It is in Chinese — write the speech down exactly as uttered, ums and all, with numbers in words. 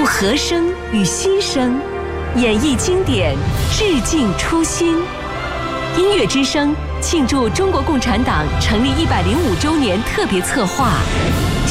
用和声与心声演绎经典，致敬初心。音乐之声庆祝中国共产党成立一百零五周年特别策划，